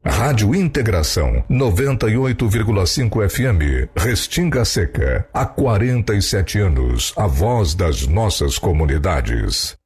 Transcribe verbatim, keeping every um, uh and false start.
Rádio Integração, noventa e oito vírgula cinco F M, Restinga Seca. Há quarenta e sete anos, a voz das nossas comunidades.